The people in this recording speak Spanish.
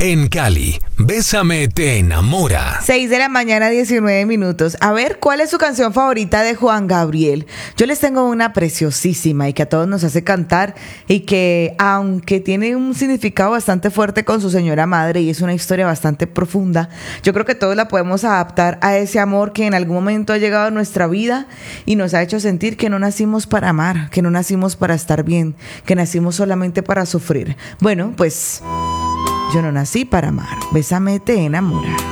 En Cali, Bésame te enamora. 6:19 a.m. A ver, ¿cuál es su canción favorita de Juan Gabriel? Yo les tengo una preciosísima y que a todos nos hace cantar y que, aunque tiene un significado bastante fuerte con su señora madre y es una historia bastante profunda, yo creo que todos la podemos adaptar a ese amor que en algún momento ha llegado a nuestra vida y nos ha hecho sentir que no nacimos para amar, que no nacimos para estar bien, que nacimos solamente para sufrir. Bueno, pues yo no nací para amar. Bésame te enamora.